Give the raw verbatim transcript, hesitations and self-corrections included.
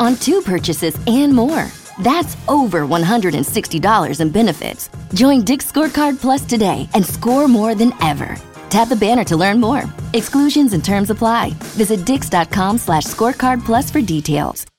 on two purchases and more. That's over one hundred sixty dollars in benefits. Join Dick's Scorecard Plus today and score more than ever. Tap the banner to learn more. Exclusions and terms apply. Visit dix.com slash scorecard plus for details.